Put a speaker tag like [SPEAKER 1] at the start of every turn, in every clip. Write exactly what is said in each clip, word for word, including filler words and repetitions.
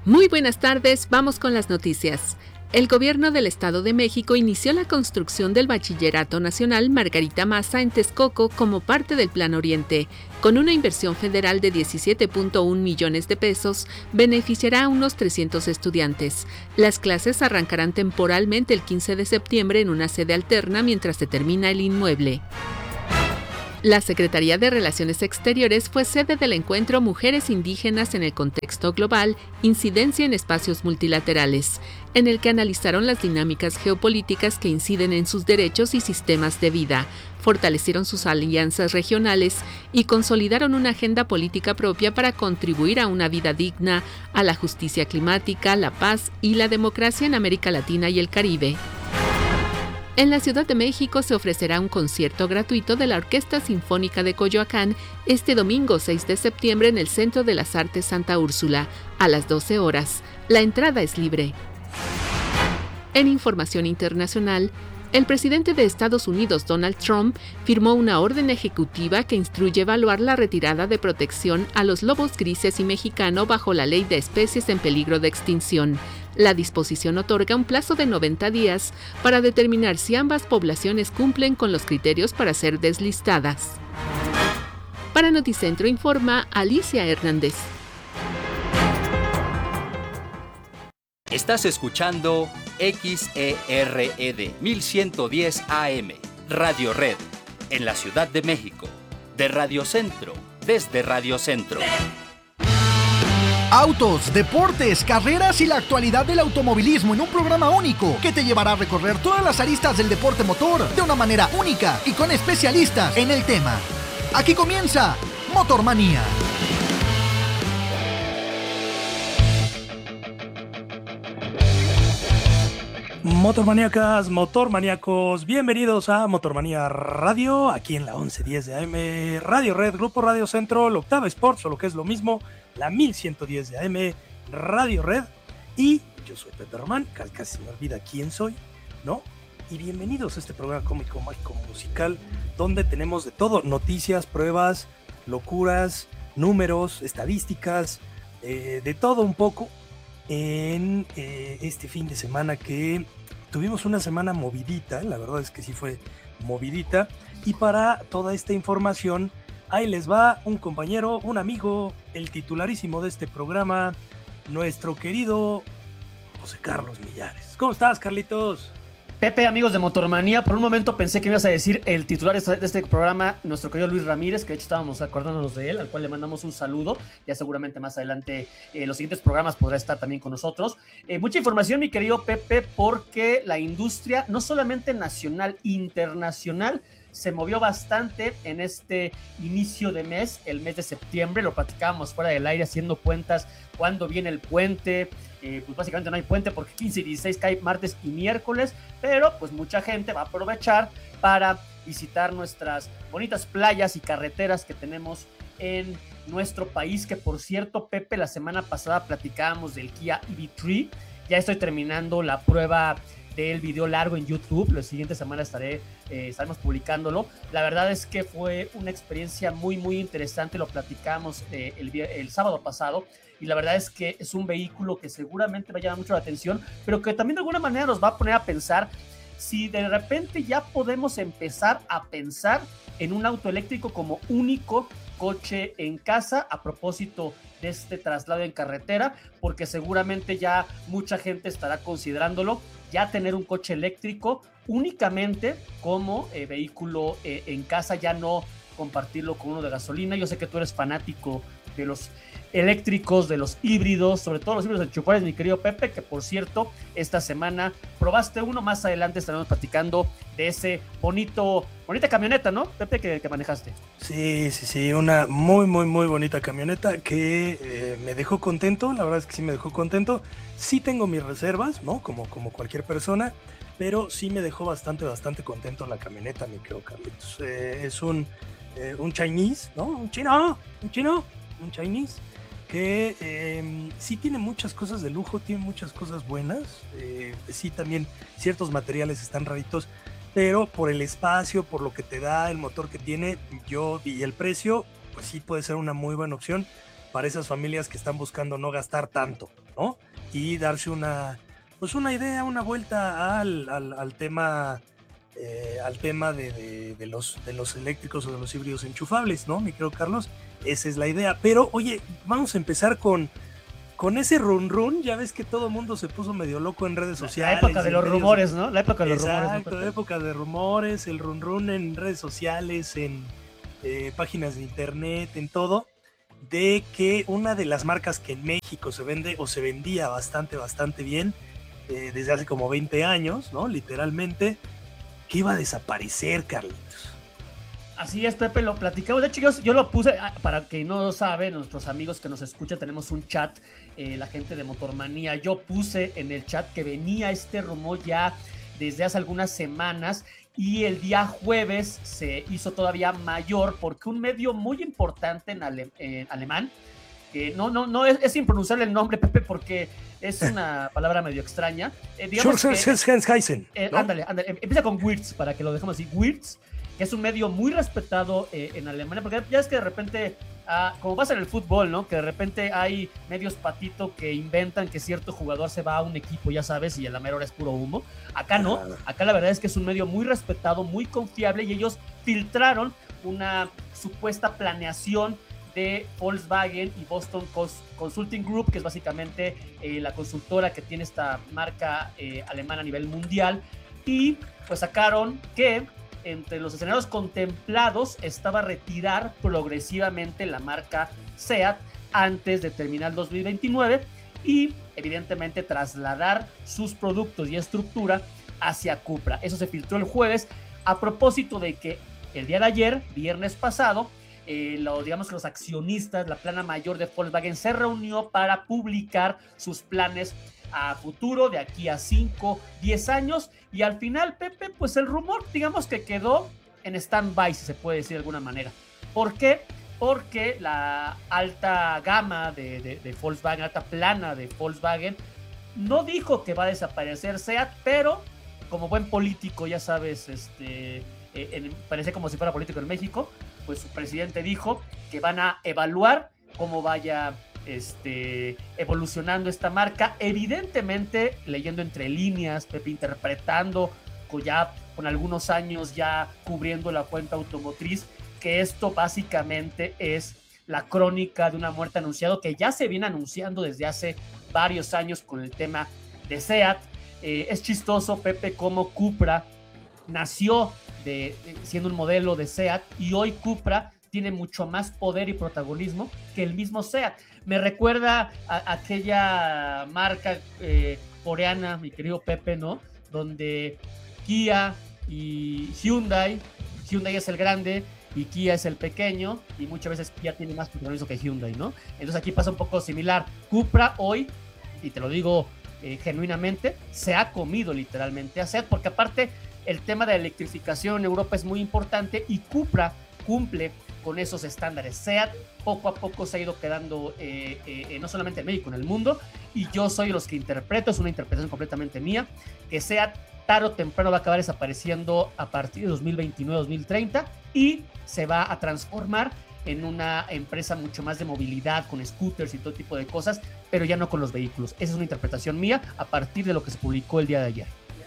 [SPEAKER 1] Muy buenas tardes, vamos con las noticias. El gobierno del Estado de México inició la construcción del Bachillerato Nacional Margarita Maza en Texcoco como parte del Plan Oriente. Con una inversión federal de diecisiete punto uno millones de pesos, beneficiará a unos trescientos estudiantes. Las clases arrancarán temporalmente el quince de septiembre en una sede alterna mientras se termina el inmueble. La Secretaría de Relaciones Exteriores fue sede del encuentro Mujeres Indígenas en el Contexto Global, Incidencia en Espacios Multilaterales, en el que analizaron las dinámicas geopolíticas que inciden en sus derechos y sistemas de vida, fortalecieron sus alianzas regionales y consolidaron una agenda política propia para contribuir a una vida digna, a la justicia climática, la paz y la democracia en América Latina y el Caribe. En la Ciudad de México se ofrecerá un concierto gratuito de la Orquesta Sinfónica de Coyoacán este domingo seis de septiembre en el Centro de las Artes Santa Úrsula, a las doce horas. La entrada es libre. En información internacional, el presidente de Estados Unidos, Donald Trump, firmó una orden ejecutiva que instruye evaluar la retirada de protección a los lobos grises y mexicano bajo la Ley de Especies en Peligro de Extinción. La disposición otorga un plazo de noventa días para determinar si ambas poblaciones cumplen con los criterios para ser deslistadas. Para Noticentro informa Alicia Hernández.
[SPEAKER 2] Estás escuchando X E R E D mil ciento diez A M, Radio Red, en la Ciudad de México, de Radio Centro, desde Radio Centro.
[SPEAKER 3] Autos, deportes, carreras y la actualidad del automovilismo en un programa único que te llevará a recorrer todas las aristas del deporte motor de una manera única y con especialistas en el tema. Aquí comienza Motormanía.
[SPEAKER 4] Motormaníacas, motormaníacos, bienvenidos a Motormanía Radio, aquí en la once diez de A M, Radio Red, Grupo Radio Centro, la Octava Sports, o lo que es lo mismo, la mil ciento diez de A M, Radio Red, y yo soy Pepe Román, casi se me olvida quién soy, ¿no? Y bienvenidos a este programa cómico, mágico, musical, donde tenemos de todo, noticias, pruebas, locuras, números, estadísticas, eh, de todo un poco, en eh, este fin de semana que tuvimos una semana movidita, la verdad es que sí fue movidita, y para toda esta información, ahí les va un compañero, un amigo, el titularísimo de este programa, nuestro querido José Carlos Millares. ¿Cómo estás, Carlitos?
[SPEAKER 5] Pepe, amigos de Motormanía, por un momento pensé que me ibas a decir el titular de este programa, nuestro querido Luis Ramírez, que de hecho estábamos acordándonos de él, al cual le mandamos un saludo. Ya seguramente más adelante eh, los siguientes programas podrá estar también con nosotros. Eh, mucha información, mi querido Pepe, porque la industria, no solamente nacional, internacional, se movió bastante en este inicio de mes, el mes de septiembre. Lo platicábamos fuera del aire haciendo cuentas cuándo viene el puente. Eh, pues básicamente no hay puente porque quince y dieciséis cae martes y miércoles, pero pues mucha gente va a aprovechar para visitar nuestras bonitas playas y carreteras que tenemos en nuestro país, que por cierto, Pepe, la semana pasada platicábamos del Kia E V tres. Ya estoy terminando la prueba del video largo en YouTube. La siguiente semana estaré, eh, estaremos publicándolo. La verdad es que fue una experiencia muy, muy interesante. Lo platicamos eh, el, el sábado pasado. Y la verdad es que es un vehículo que seguramente va a llamar mucho la atención, pero que también de alguna manera nos va a poner a pensar si de repente ya podemos empezar a pensar en un auto eléctrico como único coche en casa, a propósito de este traslado en carretera, porque seguramente ya mucha gente estará considerándolo, ya tener un coche eléctrico únicamente como eh, vehículo eh, en casa, ya no compartirlo con uno de gasolina. Yo sé que tú eres fanático de los eléctricos, de los híbridos, sobre todo los híbridos enchufables, mi querido Pepe, que por cierto, esta semana probaste uno. Más adelante estaremos platicando de ese bonito, bonita camioneta, ¿no, Pepe, que, que manejaste?
[SPEAKER 4] Sí, sí, sí, una muy, muy, muy bonita camioneta que eh, me dejó contento. La verdad es que sí me dejó contento. Sí tengo mis reservas, ¿no? Como, como cualquier persona, pero sí me dejó bastante, bastante contento la camioneta, mi querido Carlitos. Eh, es un, eh, un Chinese, ¿no? Un chino, un chino, un Chinese, que eh, sí tiene muchas cosas de lujo, tiene muchas cosas buenas, eh, sí también ciertos materiales están raritos, pero por el espacio, por lo que te da, el motor que tiene, yo y el precio, pues sí puede ser una muy buena opción para esas familias que están buscando no gastar tanto, ¿no? y darse una, pues una idea, una vuelta al, al, al tema, eh, al tema de, de, de, los, de los eléctricos o de los híbridos enchufables, ¿no, mi querido Carlos? Esa es la idea. Pero, oye, vamos a empezar con, con ese run run. Ya ves que todo el mundo se puso medio loco en redes sociales.
[SPEAKER 5] La época de los rumores, ¿no? La época de los rumores.
[SPEAKER 4] Exacto, la época de rumores, el run run en redes sociales, en eh, páginas de internet, en todo, de que una de las marcas que en México se vende o se vendía bastante, bastante bien, eh, desde hace como veinte años, ¿no? Literalmente, que iba a desaparecer, Carlitos.
[SPEAKER 5] Así es, Pepe, lo platicamos. De hecho, yo, yo lo puse, para que no lo saben, nuestros amigos que nos escuchan, tenemos un chat, eh, la gente de Motormanía. Yo puse en el chat que venía este rumor ya desde hace algunas semanas, y el día jueves se hizo todavía mayor porque un medio muy importante en, ale, en alemán, que no, no, no es, es sin pronunciar el nombre, Pepe, porque es una palabra medio extraña. Eh, digamos que, eh, ¿no? Ándale, ándale, empieza con Wirtz, para que lo dejemos así. Wirtz, que es un medio muy respetado eh, en Alemania, porque ya es que de repente, ah, como pasa en el fútbol, ¿no? Que de repente hay medios patito que inventan que cierto jugador se va a un equipo, ya sabes, y el la mera hora es puro humo. Acá no, acá la verdad es que es un medio muy respetado, muy confiable, y ellos filtraron una supuesta planeación de Volkswagen y Boston Consulting Group, que es básicamente eh, la consultora que tiene esta marca eh, alemana a nivel mundial, y pues sacaron que entre los escenarios contemplados estaba retirar progresivamente la marca SEAT antes de terminar el dos mil veintinueve y evidentemente trasladar sus productos y estructura hacia Cupra. Eso se filtró el jueves a propósito de que el día de ayer, viernes pasado, eh, lo, digamos que los accionistas, la plana mayor de Volkswagen se reunió para publicar sus planes a futuro de aquí a cinco, diez años, y al final, Pepe, pues el rumor, digamos que quedó en stand-by, si se puede decir de alguna manera. ¿Por qué? Porque la alta gama de, de, de Volkswagen, alta plana de Volkswagen, no dijo que va a desaparecer SEAT, pero como buen político, ya sabes, este, eh, en, parece como si fuera político en México, pues su presidente dijo que van a evaluar cómo vaya Este, evolucionando esta marca, evidentemente leyendo entre líneas, Pepe, interpretando con ya con algunos años ya cubriendo la cuenta automotriz, que esto básicamente es la crónica de una muerte anunciada que ya se viene anunciando desde hace varios años con el tema de SEAT. Eh, es chistoso, Pepe, cómo Cupra nació de, de, siendo un modelo de SEAT, y hoy Cupra tiene mucho más poder y protagonismo que el mismo SEAT. Me recuerda a, a aquella marca eh, coreana, mi querido Pepe, ¿no? Donde Kia y Hyundai, Hyundai es el grande y Kia es el pequeño, y muchas veces Kia tiene más protagonismo que Hyundai, ¿no? Entonces aquí pasa un poco similar. Cupra hoy, y te lo digo eh, genuinamente, se ha comido literalmente a SEAT, porque aparte el tema de la electrificación en Europa es muy importante y Cupra cumple con esos estándares. SEAT poco a poco se ha ido quedando eh, eh, no solamente en México, en el mundo, y yo soy de los que interpreto, es una interpretación completamente mía, que SEAT tarde o temprano va a acabar desapareciendo a partir de dos mil veintinueve dos mil treinta y se va a transformar en una empresa mucho más de movilidad, con scooters y todo tipo de cosas, pero ya no con los vehículos. Esa es una interpretación mía a partir de lo que se publicó el día de ayer.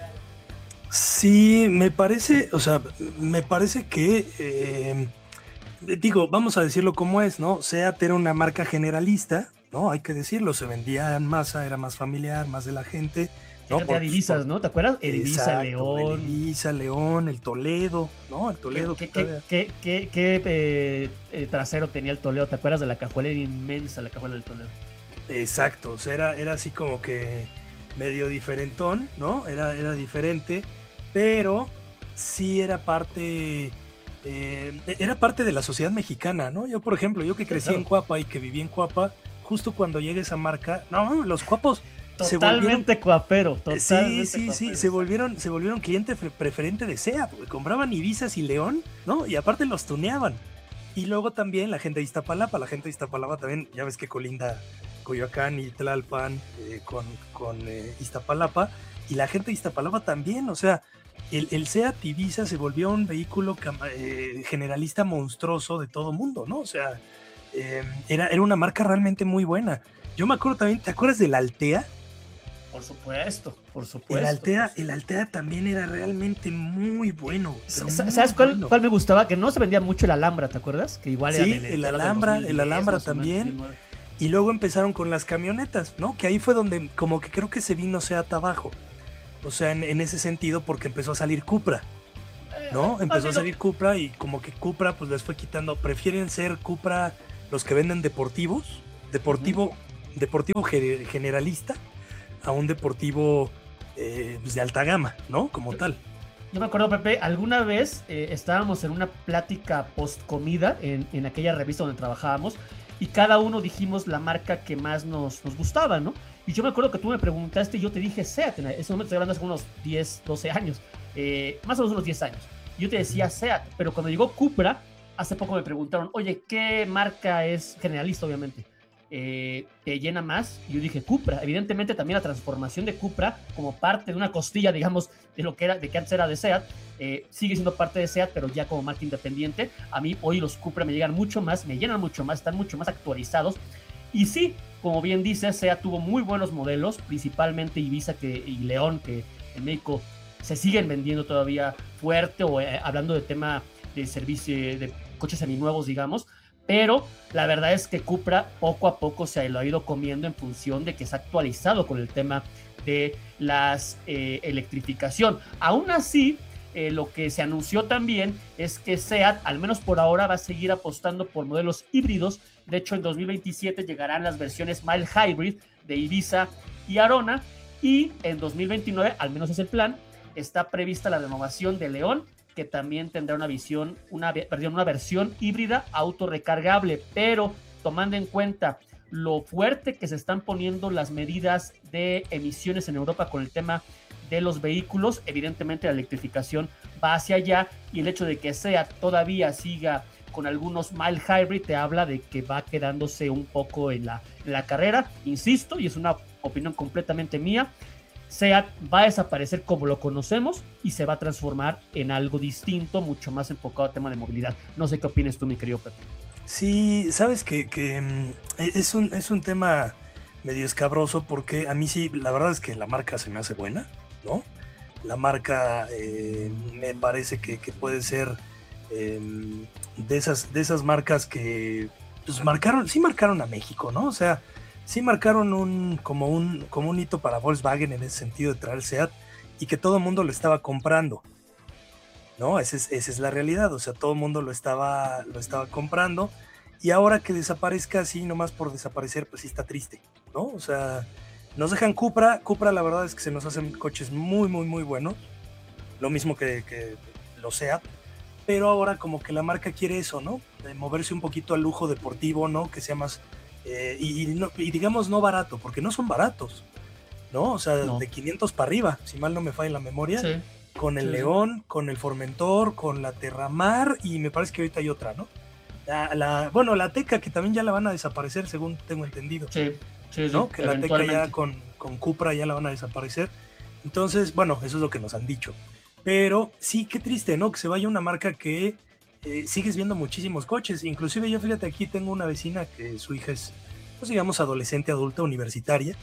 [SPEAKER 4] Sí, me parece, o sea, me parece que eh, digo, vamos a decirlo como es, ¿no? SEAT era una marca generalista, ¿no? Hay que decirlo, se vendía en masa, era más familiar, más de la gente, ¿no?
[SPEAKER 5] Por, divisas, ¿no? ¿Te acuerdas? El Divisa León.
[SPEAKER 4] El Divisa León, el Toledo, ¿no? El Toledo.
[SPEAKER 5] ¿Qué, qué, qué, qué, qué eh, eh, trasero tenía el Toledo? ¿Te acuerdas de la cajuela? Era inmensa la cajuela del Toledo.
[SPEAKER 4] Exacto, o sea, era, era así como que medio diferentón, ¿no? Era, era diferente, pero sí era parte... Eh, era parte de la sociedad mexicana, ¿no? Yo, por ejemplo, yo que crecí claro. en Cuapa y que viví en Cuapa, justo cuando llega esa marca, no, los cuapos
[SPEAKER 5] totalmente cuapero, totalmente
[SPEAKER 4] sí, sí,
[SPEAKER 5] cuapero.
[SPEAKER 4] sí, se volvieron, se volvieron cliente preferente de SEAT, compraban Ibizas y León, ¿no? Y aparte los tuneaban. Y luego también la gente de Iztapalapa, la gente de Iztapalapa también, ya ves que colinda Coyoacán y Tlalpan eh, con, con eh, Iztapalapa, y la gente de Iztapalapa también, o sea, El, el SEAT Ibiza se volvió un vehículo eh, generalista monstruoso de todo mundo, ¿no? O sea, eh, era, era una marca realmente muy buena. Yo me acuerdo también, ¿te acuerdas del Altea?
[SPEAKER 5] Por supuesto, por supuesto.
[SPEAKER 4] El Altea, el Altea también era realmente muy bueno.
[SPEAKER 5] ¿Sabes cuál, bueno. cuál me gustaba? Que no se vendía mucho el Alhambra, ¿te acuerdas? Que igual
[SPEAKER 4] sí,
[SPEAKER 5] era
[SPEAKER 4] el Alhambra, el Alhambra también. Y luego empezaron con las camionetas, ¿no? Que ahí fue donde como que creo que se vino Seat abajo. O sea, en, en ese sentido, porque empezó a salir Cupra, ¿no? Empezó a salir Cupra y como que Cupra pues les fue quitando. Prefieren ser Cupra los que venden deportivos, deportivo, uh-huh. deportivo generalista, a un deportivo eh, pues de alta gama, ¿no? Como tal.
[SPEAKER 5] Yo me acuerdo, Pepe, alguna vez eh, estábamos en una plática post comida en, en aquella revista donde trabajábamos y cada uno dijimos la marca que más nos, nos gustaba, ¿no? Y yo me acuerdo que tú me preguntaste y yo te dije Seat. En ese momento estoy hablando hace unos diez, doce años, eh, más o menos unos diez años. Yo te decía Seat, pero cuando llegó Cupra, hace poco me preguntaron, oye, ¿qué marca es generalista, obviamente? Eh, ¿Te llena más? Y yo dije Cupra. Evidentemente también la transformación de Cupra como parte de una costilla, digamos, de lo que era, de que antes era de Seat, eh, sigue siendo parte de Seat, pero ya como marca independiente. A mí hoy los Cupra me llegan mucho más, me llenan mucho más, están mucho más actualizados. Y sí, como bien dices, Seat tuvo muy buenos modelos, principalmente Ibiza que, y León, que en México se siguen vendiendo todavía fuerte, o eh, hablando de tema de servicio, de coches seminuevos, digamos. Pero la verdad es que Cupra poco a poco se lo ha ido comiendo en función de que se ha actualizado con el tema de la eh, electrificación. Aún así, eh, lo que se anunció también es que Seat, al menos por ahora, va a seguir apostando por modelos híbridos. De hecho, en dos mil veintisiete llegarán las versiones Mild Hybrid de Ibiza y Arona. Y en dos mil veintinueve, al menos es el plan, está prevista la renovación de León, que también tendrá una visión, una, perdón, una versión híbrida autorrecargable, pero tomando en cuenta lo fuerte que se están poniendo las medidas de emisiones en Europa con el tema de los vehículos, evidentemente la electrificación va hacia allá, y el hecho de que Seat todavía siga con algunos mild hybrid te habla de que va quedándose un poco en la, en la carrera, insisto, y es una opinión completamente mía. Seat va a desaparecer como lo conocemos y se va a transformar en algo distinto, mucho más enfocado al tema de movilidad. No sé qué opinas tú, mi querido Pepe.
[SPEAKER 4] Sí, sabes que, que es, un, es un tema medio escabroso, porque a mí sí, la verdad es que la marca se me hace buena, ¿no? La marca eh, me parece que, que puede ser eh, de, esas, de esas marcas que pues marcaron, sí marcaron a México, ¿no? O sea, sí marcaron un como, un como un hito para Volkswagen en ese sentido de traer Seat, y que todo el mundo lo estaba comprando, ¿no? Esa es, esa es la realidad, o sea, todo el mundo lo estaba, lo estaba comprando, y ahora que desaparezca así, nomás por desaparecer, pues sí está triste, ¿no? O sea, nos dejan Cupra, Cupra la verdad es que se nos hacen coches muy, muy, muy buenos, lo mismo que, que los Seat, pero ahora como que la marca quiere eso, ¿no? De moverse un poquito al lujo deportivo, ¿no? Que sea más... Eh, y, y, no, y digamos no barato, porque no son baratos, ¿no? O sea, no. De quinientos para arriba, si mal no me falla la memoria, sí. Con el sí, León, sí. Con el Formentor, con la Terramar, y me parece que ahorita hay otra, ¿no? La, la, bueno, la Teca, que también ya la van a desaparecer, según tengo entendido.
[SPEAKER 5] Sí, sí,
[SPEAKER 4] ¿no?
[SPEAKER 5] Sí,
[SPEAKER 4] que la Teca ya con, con Cupra ya la van a desaparecer. Entonces, bueno, eso es lo que nos han dicho. Pero sí, qué triste, ¿no? Que se vaya una marca que Eh, sigues viendo muchísimos coches. Inclusive yo, fíjate, aquí tengo una vecina que su hija es, pues digamos, adolescente, adulta, universitaria,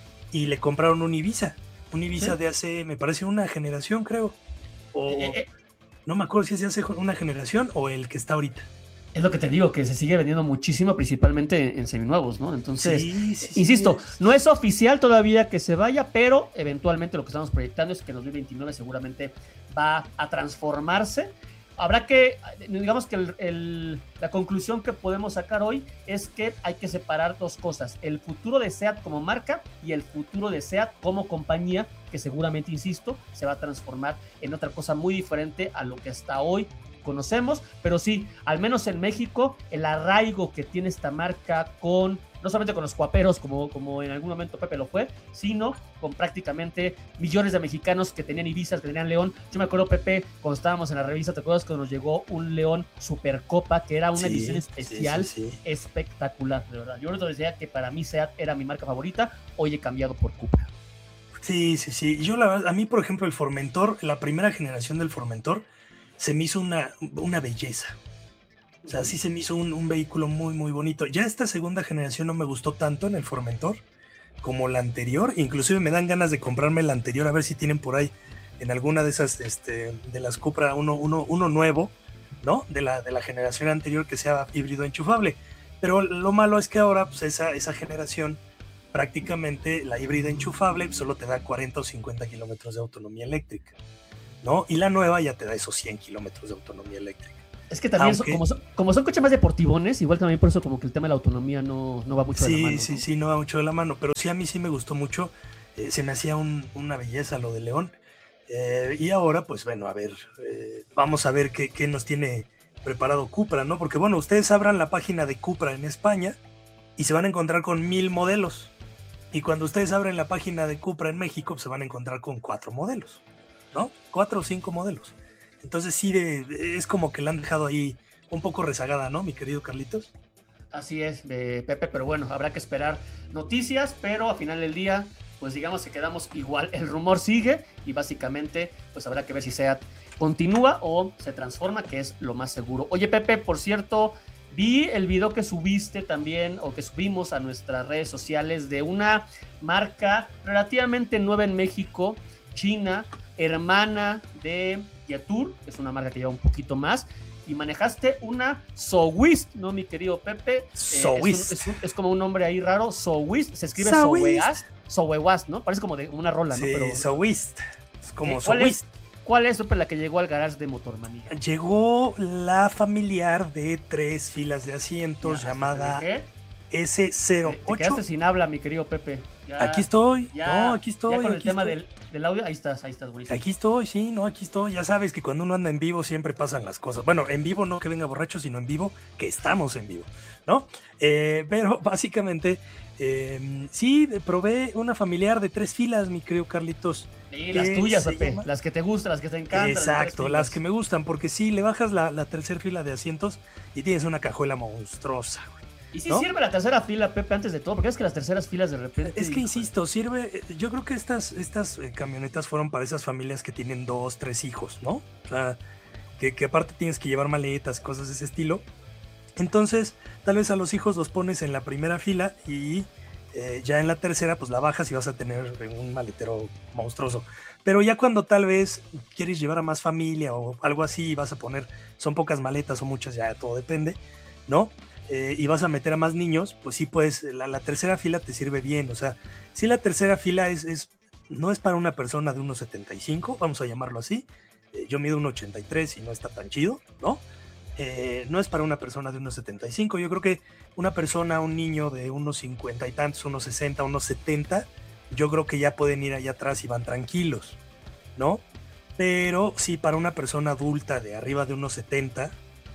[SPEAKER 4] y le compraron un Ibiza, un Ibiza ¿sí? de hace, me parece, una generación, creo, o eh, eh. no me acuerdo si es de hace una generación o el que está ahorita.
[SPEAKER 5] Es lo que te digo, que se sigue vendiendo muchísimo, principalmente en seminuevos, ¿no? Entonces,
[SPEAKER 4] sí, sí,
[SPEAKER 5] insisto,
[SPEAKER 4] sí.
[SPEAKER 5] no es oficial todavía que se vaya, pero eventualmente lo que estamos proyectando es que en dos mil veintinueve seguramente va a transformarse. Habrá que, digamos que el, el, la conclusión que podemos sacar hoy es que hay que separar dos cosas: el futuro de Seat como marca y el futuro de Seat como compañía, que seguramente, insisto, se va a transformar en otra cosa muy diferente a lo que hasta hoy conocemos. Pero sí, al menos en México, el arraigo que tiene esta marca con, no solamente con los cuaperos, como, como en algún momento Pepe lo fue, sino con prácticamente millones de mexicanos que tenían Ibiza, que tenían León. Yo me acuerdo, Pepe, cuando estábamos en la revista, ¿te acuerdas cuando nos llegó un León Supercopa, que era una sí, edición especial sí, sí, sí. espectacular, de verdad? Yo les decía que para mí Seat era mi marca favorita, hoy he cambiado por Cupra.
[SPEAKER 4] Sí, sí, sí. Yo la verdad, a mí, por ejemplo, el Formentor, la primera generación del Formentor, se me hizo una, una belleza. O sea, sí se me hizo un, un vehículo muy, muy bonito. Ya esta segunda generación no me gustó tanto en el Formentor, como la anterior, inclusive me dan ganas de comprarme la anterior, a ver si tienen por ahí en alguna de esas, este, de las Cupra, uno, uno, uno nuevo, ¿no? De la, de la generación anterior que sea híbrido enchufable. Pero lo malo es que ahora, pues esa, esa generación, prácticamente la híbrida enchufable solo te da cuarenta o cincuenta kilómetros de autonomía eléctrica, ¿no? Y la nueva ya te da esos cien kilómetros de autonomía eléctrica.
[SPEAKER 5] Es que también,
[SPEAKER 4] Aunque,
[SPEAKER 5] son, como, son, como son coches más deportivones, igual también por eso como que el tema de la autonomía no, no va mucho
[SPEAKER 4] sí,
[SPEAKER 5] de la mano.
[SPEAKER 4] Sí,
[SPEAKER 5] ¿no?
[SPEAKER 4] sí, sí, no va mucho de la mano, pero sí a mí sí me gustó mucho, eh, se me hacía un, una belleza lo de León. Eh, y ahora, pues bueno, a ver, eh, vamos a ver qué, qué nos tiene preparado Cupra, ¿no? Porque bueno, ustedes abran la página de Cupra en España y se van a encontrar con mil modelos. Y cuando ustedes abren la página de Cupra en México, pues se van a encontrar con cuatro modelos, ¿no? Cuatro o cinco modelos. Entonces sí, de, de, es como que la han dejado ahí un poco rezagada, ¿no, mi querido Carlitos?
[SPEAKER 5] Así es, eh, Pepe, pero bueno, habrá que esperar noticias, pero a final del día, pues digamos que quedamos igual, el rumor sigue y básicamente pues habrá que ver si SEAT continúa o se transforma, que es lo más seguro. Oye, Pepe, por cierto, vi el video que subiste también o que subimos a nuestras redes sociales de una marca relativamente nueva en México, China, hermana de Yetur, que es una marca que lleva un poquito más, y manejaste una Sowist, ¿no, mi querido Pepe?
[SPEAKER 4] Sowist.
[SPEAKER 5] Eh, es, es, es como un nombre ahí raro, Sowist, se escribe
[SPEAKER 4] Sowist.
[SPEAKER 5] Sowest, ¿no? Parece como de una rola, ¿no?
[SPEAKER 4] Sí,
[SPEAKER 5] Pero,
[SPEAKER 4] Sowist. Es como
[SPEAKER 5] eh, ¿cuál
[SPEAKER 4] Sowist.
[SPEAKER 5] Es, ¿Cuál es Pepe, la que llegó al garage de Motormanía?
[SPEAKER 4] Llegó la familiar de tres filas de asientos, ya, llamada S cero ocho.
[SPEAKER 5] Te, te quedaste sin habla, mi querido Pepe.
[SPEAKER 4] Ya, aquí estoy, ya, no, aquí estoy.
[SPEAKER 5] Ya con el
[SPEAKER 4] aquí
[SPEAKER 5] tema
[SPEAKER 4] estoy.
[SPEAKER 5] Del, del audio, ahí estás, ahí estás, buenísimo.
[SPEAKER 4] Aquí estoy, sí, no, aquí estoy. Ya sabes que cuando uno anda en vivo siempre pasan las cosas. Bueno, en vivo no que venga borracho, sino en vivo que estamos en vivo, ¿no? Eh, pero básicamente, eh, sí, probé una familiar de tres filas, mi querido Carlitos.
[SPEAKER 5] Sí, las tuyas, Pepe, llama... las que te gustan, las que te encantan.
[SPEAKER 4] Exacto, las que me gustan, porque sí, le bajas la, la tercera fila de asientos y tienes una cajuela monstruosa, güey.
[SPEAKER 5] Y sí,
[SPEAKER 4] ¿no?
[SPEAKER 5] Sirve la tercera fila, Pepe, antes de todo, porque es que las terceras filas de repente...
[SPEAKER 4] Es que insisto, sirve, yo creo que estas, estas camionetas fueron para esas familias que tienen dos, tres hijos, ¿no? O sea, que, que aparte tienes que llevar maletas, cosas de ese estilo. Entonces, tal vez a los hijos los pones en la primera fila y eh, ya en la tercera pues la bajas y vas a tener un maletero monstruoso. Pero ya cuando tal vez quieres llevar a más familia o algo así y vas a poner, son pocas maletas o muchas, ya todo depende, ¿no? Eh, y vas a meter a más niños, pues sí puedes, la, la tercera fila te sirve bien, o sea, si la tercera fila es, es no es para una persona de uno setenta y cinco, vamos a llamarlo así, eh, yo mido uno ochenta y tres y no está tan chido, ¿no? Eh, no es para una persona de uno setenta y cinco, yo creo que una persona, un niño de unos cincuenta y tantos, unos sesenta, unos setenta, yo creo que ya pueden ir allá atrás y van tranquilos, ¿no? Pero sí, para una persona adulta de arriba de unos setenta,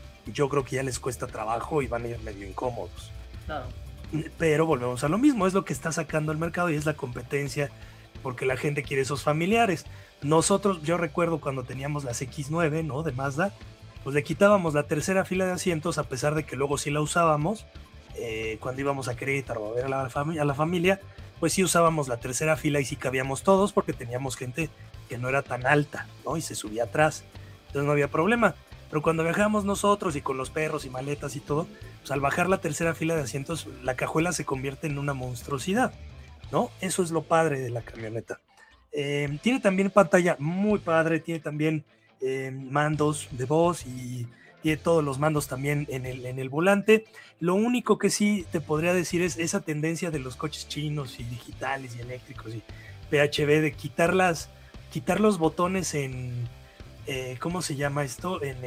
[SPEAKER 4] yo creo que ya les cuesta trabajo y van a ir medio incómodos.
[SPEAKER 5] Claro.
[SPEAKER 4] Pero volvemos a lo mismo, es lo que está sacando el mercado y es la competencia, porque la gente quiere esos familiares. Nosotros, yo recuerdo cuando teníamos las equis nueve, ¿no? De Mazda, pues le quitábamos la tercera fila de asientos, a pesar de que luego sí la usábamos, eh, cuando íbamos a Querétaro a ver a la, fami- a la familia, pues sí usábamos la tercera fila y sí cabíamos todos, porque teníamos gente que no era tan alta, ¿no? Y se subía atrás, entonces no había problema. Pero cuando viajamos nosotros y con los perros y maletas y todo, pues al bajar la tercera fila de asientos, la cajuela se convierte en una monstruosidad, ¿no? Eso es lo padre de la camioneta. Eh, tiene también pantalla muy padre, tiene también eh, mandos de voz y tiene todos los mandos también en el, en el volante. Lo único que sí te podría decir es esa tendencia de los coches chinos y digitales y eléctricos y P H V de quitar, las, quitar los botones en... Eh, ¿cómo se llama esto? En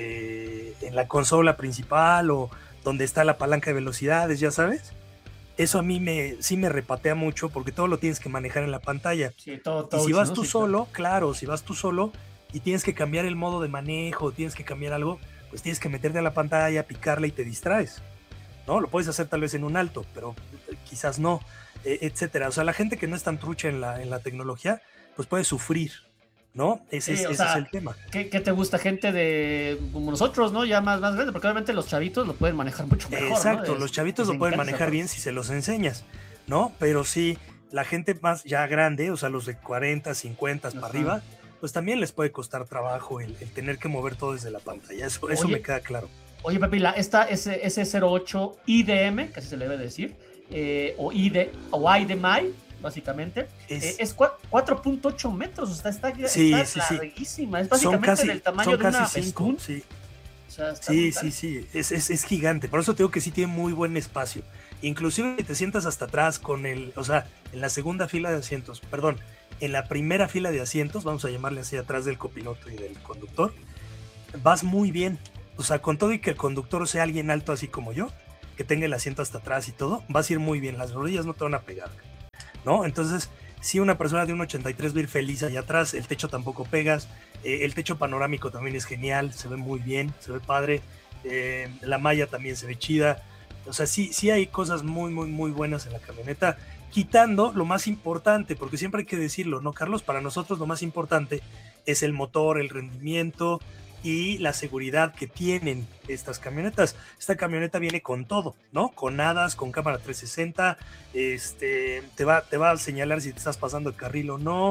[SPEAKER 4] este, en la consola principal o donde está la palanca de velocidades, ya sabes. Eso a mí me, sí me repatea mucho porque todo lo tienes que manejar en la pantalla.
[SPEAKER 5] Sí, todo,
[SPEAKER 4] y
[SPEAKER 5] touch,
[SPEAKER 4] si vas
[SPEAKER 5] ¿no?
[SPEAKER 4] tú
[SPEAKER 5] Sí,
[SPEAKER 4] solo, claro. claro, si vas tú solo y tienes que cambiar el modo de manejo, tienes que cambiar algo, pues tienes que meterte a la pantalla, picarle y te distraes, ¿no? Lo puedes hacer tal vez en un alto, pero quizás no, eh, etcétera. O sea, la gente que no es tan trucha en la, en la tecnología, pues puede sufrir, ¿no? Ese,
[SPEAKER 5] sí,
[SPEAKER 4] es, ese
[SPEAKER 5] sea,
[SPEAKER 4] es el tema.
[SPEAKER 5] ¿qué, ¿Qué te gusta? Gente de como nosotros, ¿no? Ya más, más grande, porque obviamente los chavitos lo pueden manejar mucho mejor.
[SPEAKER 4] Exacto,
[SPEAKER 5] ¿no?
[SPEAKER 4] los chavitos
[SPEAKER 5] es,
[SPEAKER 4] lo pueden manejar bien si se los enseñas, ¿no? Pero sí, la gente más ya grande, o sea, los de cuarenta, cincuenta para arriba, pues también les puede costar trabajo el, el tener que mover todo desde la pantalla. Eso, Oye, eso me queda claro.
[SPEAKER 5] Oye, Pepe, la, esta S cero ocho I D M, que así se le debe decir, eh, o I de, o I de May, básicamente. Es, eh, es cuatro punto ocho metros, o sea, está,
[SPEAKER 4] sí,
[SPEAKER 5] está
[SPEAKER 4] sí,
[SPEAKER 5] larguísima.
[SPEAKER 4] Sí.
[SPEAKER 5] Es básicamente
[SPEAKER 4] son casi,
[SPEAKER 5] del tamaño
[SPEAKER 4] son
[SPEAKER 5] de
[SPEAKER 4] casi
[SPEAKER 5] una
[SPEAKER 4] cinco,
[SPEAKER 5] avestruz.
[SPEAKER 4] sí.
[SPEAKER 5] O sea,
[SPEAKER 4] sí, sí, sí, es, es, es gigante. Por eso te digo que sí tiene muy buen espacio. Inclusive te sientas hasta atrás con el, o sea, en la segunda fila de asientos, perdón, en la primera fila de asientos, vamos a llamarle así, atrás del copiloto y del conductor, vas muy bien. O sea, con todo y que el conductor sea alguien alto así como yo, que tenga el asiento hasta atrás y todo, vas a ir muy bien. Las rodillas no te van a pegar, ¿no? Entonces, si una persona de un ochenta y tres va a ir feliz allá atrás, el techo tampoco pegas, eh, el techo panorámico también es genial, se ve muy bien, se ve padre, eh, la malla también se ve chida. O sea, sí, sí hay cosas muy, muy, muy buenas en la camioneta, quitando lo más importante, porque siempre hay que decirlo, ¿no, Carlos? Para nosotros lo más importante es el motor, el rendimiento y la seguridad que tienen estas camionetas. Esta camioneta viene con todo, ¿no? Con hadas, con cámara trescientos sesenta, este, te va, te va a señalar si te estás pasando el carril o no,